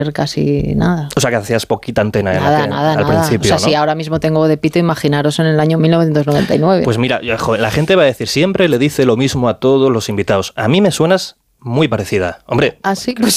casi nada. O sea, que hacías poquita antena Nada, al principio, o sea, ¿no? si ahora mismo tengo de pito, imaginaros en el año 1999. Pues mira, joder, la gente va a decir, siempre le dice lo mismo a todos los invitados. A mí me suenas muy parecida. Hombre, ¿Ah, sí? Pues